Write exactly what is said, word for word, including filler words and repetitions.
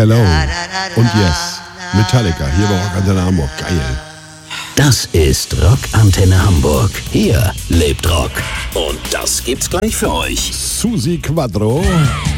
Hello und Yes. Metallica, hier bei Rockantenne Hamburg. Geil. Das ist Rockantenne Hamburg. Hier lebt Rock. Und das gibt's gleich für euch. Susi Quadro.